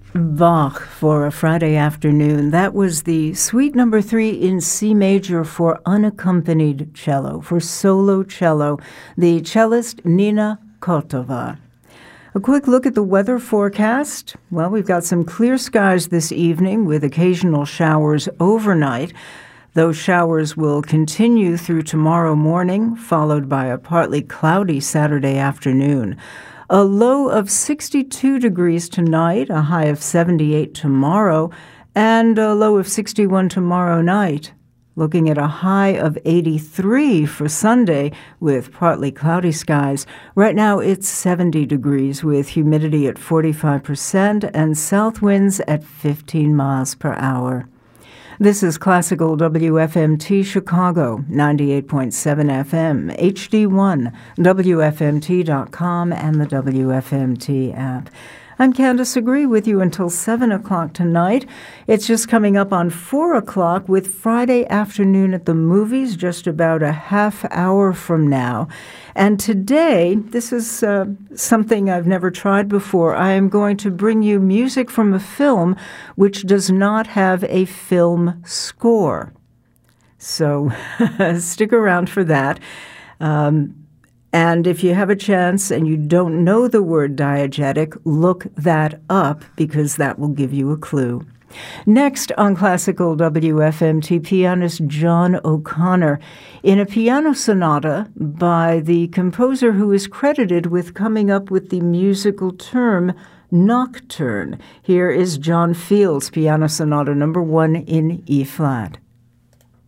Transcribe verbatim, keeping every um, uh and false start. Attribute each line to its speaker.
Speaker 1: Bach for a Friday afternoon. That was the Suite Number Three in C major for unaccompanied cello, for solo cello, the cellist Nina Kotova. A quick look at the weather forecast. Well, we've got some clear skies this evening with occasional showers overnight. Those showers will continue through tomorrow morning, followed by a partly cloudy Saturday afternoon. A low of sixty-two degrees tonight, a high of seventy-eight tomorrow, and a low of sixty-one tomorrow night. Looking at a high of eighty-three for Sunday with partly cloudy skies. Right now it's seventy degrees with humidity at forty-five percent and south winds at fifteen miles per hour. This is Classical W F M T Chicago, ninety-eight point seven F M, H D one, W F M T dot com, and the W F M T app. I'm Candace Agree with you until seven o'clock tonight. It's just coming up on four o'clock with Friday Afternoon at the Movies, just about a half hour from now. And today, this is uh, something I've never tried before. I am going to bring you music from a film which does not have a film score. So stick around for that. Um, And if you have a chance and you don't know the word diegetic, look that up because that will give you a clue. Next on Classical W F M T, pianist John O'Connor in a piano sonata by the composer who is credited with coming up with the musical term nocturne. Here is John Field's Piano Sonata number one in E-flat.